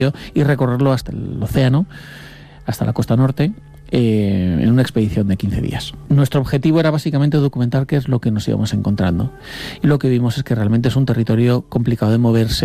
y recorrerlo hasta el océano, hasta la costa norte, en una expedición de 15 días. Nuestro objetivo era básicamente documentar qué es lo que nos íbamos encontrando. Y lo que vimos es que realmente es un territorio complicado de moverse,